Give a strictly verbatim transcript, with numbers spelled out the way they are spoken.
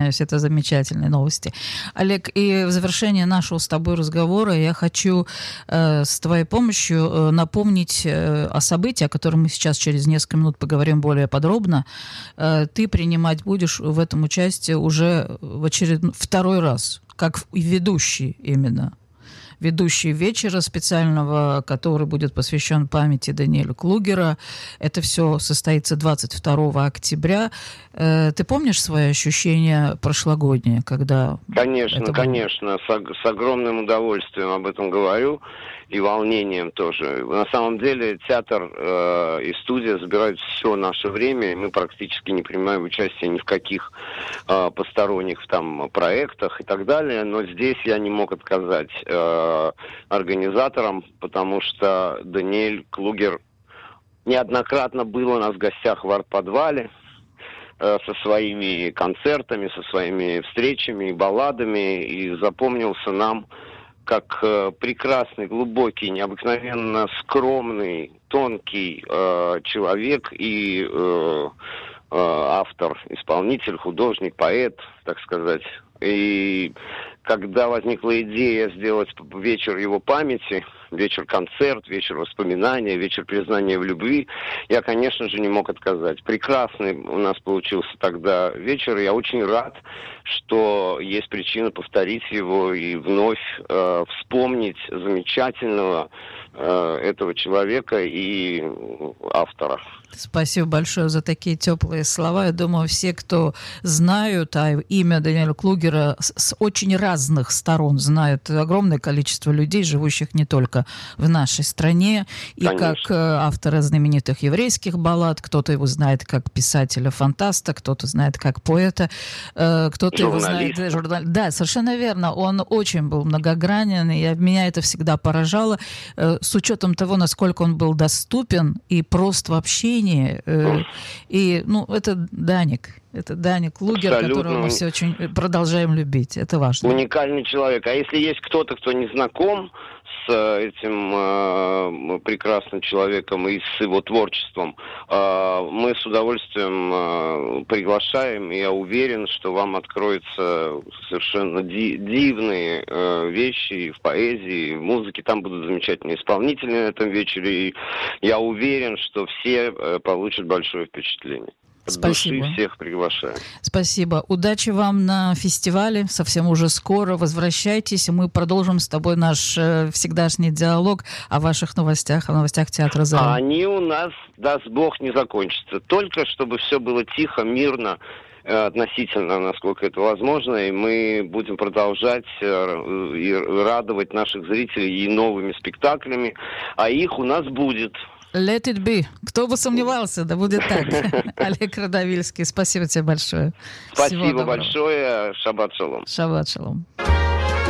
присоединяюсь. Это замечательные новости. Олег, и в завершение нашего с тобой разговора я хочу э, с твоей помощью э, напомнить э, о событии, о котором мы сейчас через несколько минут поговорим более подробно. Э, ты принимать будешь в этом участие уже в очередной второй раз, как ведущий именно. Ведущий вечера специального, который будет посвящен памяти Даниэля Клугера. Это все состоится двадцать второго октября. Э, ты помнишь свои ощущения прошлогодние, когда... Конечно, это было? конечно. С, с огромным удовольствием об этом говорю. И волнением тоже. На самом деле театр э, и студия забирают все наше время, и мы практически не принимаем участие ни в каких э, посторонних там проектах и так далее. Но здесь я не мог отказать э, организаторам, потому что Даниэль Клугер неоднократно был у нас в гостях в арт-подвале э, со своими концертами, со своими встречами и балладами, и запомнился нам как э, прекрасный, глубокий, необыкновенно скромный, тонкий э, человек и э, э, автор, исполнитель, художник, поэт, так сказать. И когда возникла идея сделать вечер его памяти, вечер-концерт, вечер воспоминания, вечер признания в любви, я, конечно же, не мог отказать. Прекрасный у нас получился тогда вечер, и я очень рад, что есть причина повторить его и вновь э, вспомнить замечательного э, этого человека и автора. Спасибо большое за такие теплые слова. Я думаю, все, кто знают а имя Даниэля Клугера с, с очень разных сторон, знают огромное количество людей, живущих не только в нашей стране, и Конечно. как автора знаменитых еврейских баллад, кто-то его знает как писателя-фантаста, кто-то знает как поэта, кто-то его знает... Журнал... Да, совершенно верно. Он очень был многогранен, и меня это всегда поражало, с учетом того, насколько он был доступен и прост в общении. И, ну, это Даник. Это Даник Клугер, Абсолютно. Которого мы все очень продолжаем любить. Это важно. Уникальный человек. А если есть кто-то, кто не знаком с этим э, прекрасным человеком и с его творчеством, э, мы с удовольствием э, приглашаем, и я уверен, что вам откроются совершенно ди- дивные э, вещи в поэзии, в музыке. Там будут замечательные исполнители на этом вечере, и я уверен, что все э, получат большое впечатление. Спасибо. Души всех приглашаем. Спасибо. Удачи вам на фестивале. Совсем уже скоро. Возвращайтесь. Мы продолжим с тобой наш э, всегдашний диалог о ваших новостях, о новостях театра «Заря». А они у нас, даст Бог, не закончатся. Только чтобы все было тихо, мирно, относительно, насколько это возможно, и мы будем продолжать и радовать наших зрителей и новыми спектаклями. А их у нас будет. Let it be. Кто бы сомневался, да будет так. Олег Радовильский, спасибо тебе большое. Спасибо большое. Шаббат шалом. Шаббат шалом.